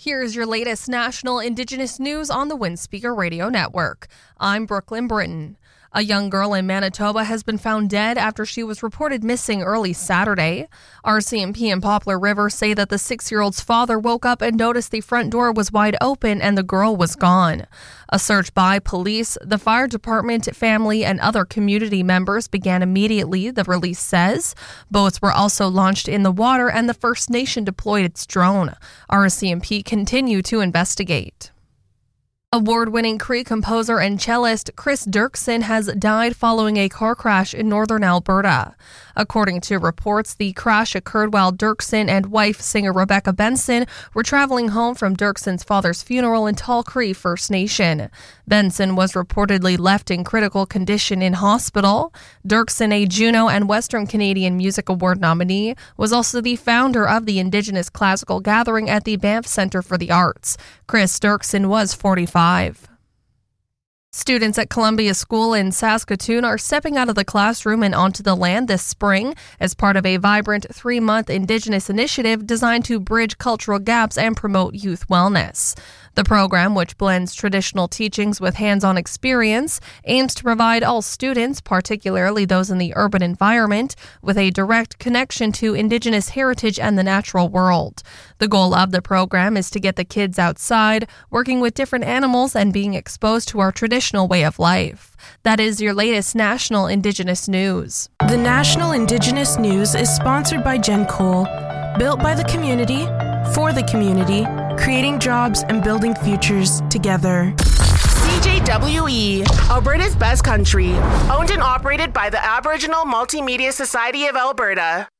Here's your latest national Indigenous news on the Windspeaker Radio Network. I'm Brooklyn Britton. A young girl in Manitoba has been found dead after she was reported missing early Saturday. RCMP and Poplar River say that the 6-year-old's father woke up and noticed the front door was wide open and the girl was gone. A search by police, the fire department, family, and other community members began immediately, the release says. Boats were also launched in the water and the First Nation deployed its drone. RCMP continue to investigate. Award-winning Cree composer and cellist Chris Dirksen has died following a car crash in northern Alberta. According to reports, the crash occurred while Dirksen and wife singer Rebecca Benson were traveling home from Dirksen's father's funeral in Tall Cree First Nation. Benson was reportedly left in critical condition in hospital. Dirksen, a Juno and Western Canadian Music Award nominee, was also the founder of the Indigenous Classical Gathering at the Banff Centre for the Arts. Chris Dirksen was 45. Students at Columbia School in Saskatoon are stepping out of the classroom and onto the land this spring as part of a vibrant 3-month Indigenous initiative designed to bridge cultural gaps and promote youth wellness. The program, which blends traditional teachings with hands-on experience, aims to provide all students, particularly those in the urban environment, with a direct connection to Indigenous heritage and the natural world. The goal of the program is to get the kids outside, working with different animals and being exposed to our traditional way of life. That is your latest National Indigenous News. The National Indigenous News is sponsored by Jen Cole. Built by the community, for the community, creating jobs and building futures together. CJWE, Alberta's best country. Owned and operated by the Aboriginal Multimedia Society of Alberta.